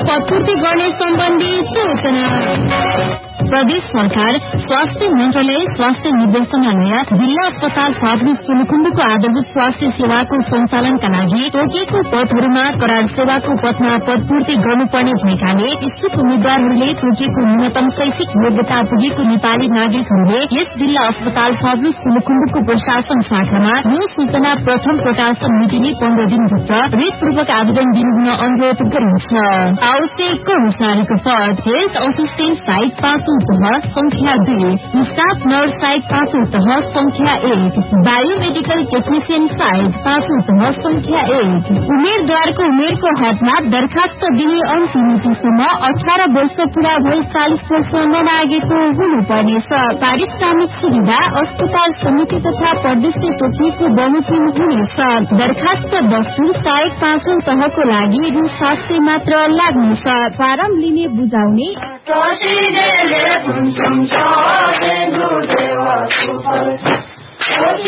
पदपूर्ति गर्ने सम्बन्धी सूचना। प्रदेश सरकार स्वास्थ्य मन्त्रालय स्वास्थ्य निर्देशनालय जिल्ला अस्पताल फागुन सोलुखुम्बुको आधारभूत स्वास्थ्य सेवाको सञ्चालनका लागि तोकिएको पदहरूमा करार सेवाको पदमा पदपूर्ति गर्नुपर्ने भएकाले इच्छुक उम्मेद्वारहरूले तोकिएको न्यूनतम शैक्षिक योग्यता पुगेको नेपाली नागरिकहरूले यस जिल्ला अस्पताल फागुन सोलुखुम्बुको प्रशासन शाखामा यो सूचना प्रथम प्रकाशन मितिले 15 दिनभित्र रेटपूर्वक आवेदन दिनुहुन अनुरोध गरिन्छ। आवश्यक कर्मचारीको पद हेल्थ असिस्टेन्ट साइट 5 तह संख्या 2, स्टाफ नर्स साइट 5 तह संख्या 1, बायोमेडिकल टेक्निशियन साइट 5 तह संख्या 1। उम्मेद्वारको उमेरको हदमा दरखास्त दिने अन्तिम मितिसम्म 18 वर्ष पूरा भई 40 वर्ष नलागेको हुनुपर्नेछ। पारिश्रमिक सुविधा अस्पताल समिति तथा प्रदेशले तोकिएको बमोजिम हुनेछ। दरखास्त दस्तुर साइट 5 तहको लागि रु 700 मात्र लाग्नेछ। फारम लिने बुझाउने